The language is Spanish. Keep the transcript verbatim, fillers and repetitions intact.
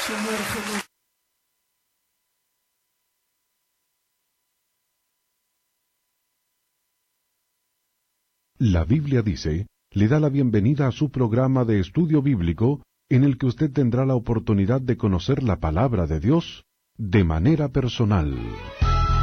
La Biblia dice, le da la bienvenida a su programa de estudio bíblico, en el que usted tendrá la oportunidad de conocer la palabra de Dios de manera personal.